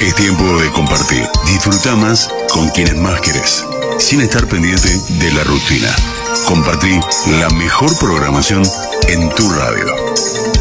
Es tiempo de compartir. Disfruta más con quienes más querés, sin estar pendiente de la rutina. Compartí la mejor programación en tu radio.